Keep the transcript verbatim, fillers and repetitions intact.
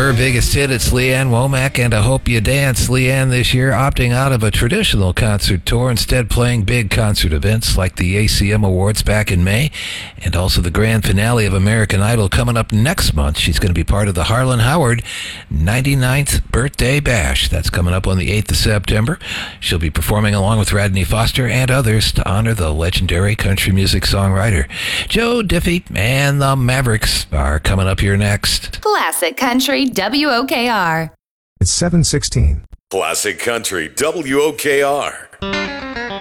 Her biggest hit, it's Leanne Womack and I Hope You Dance. Leanne this year opting out of a traditional concert tour, instead playing big concert events like the A C M Awards back in May, and also the grand finale of American Idol coming up next month. She's going to be part of the Harlan Howard ninety-ninth Birthday Bash. That's coming up on the eighth of September. She'll be performing along with Radney Foster and others to honor the legendary country music songwriter. Joe Diffie and the Mavericks are coming up here next. Classic Country W O K R. It's seven sixteen. Classic Country W O K R.